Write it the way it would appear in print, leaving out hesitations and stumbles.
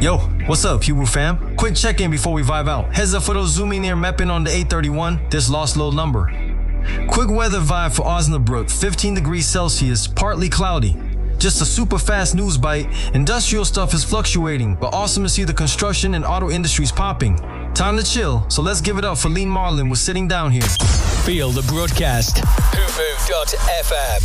Yo, what's up, Hebrew fam? Quick check-in before we vibe out. Heads up for those zooming near mapping on the 831, this lost low number. Quick weather vibe for Osnabrück, 15 degrees Celsius, partly cloudy. Just a super fast news bite. Industrial stuff is fluctuating, but awesome to see the construction and auto industries popping. Time to chill, so let's give it up for Lean Marlin with Sitting Down Here. Feel the broadcast. Hoopoo.fm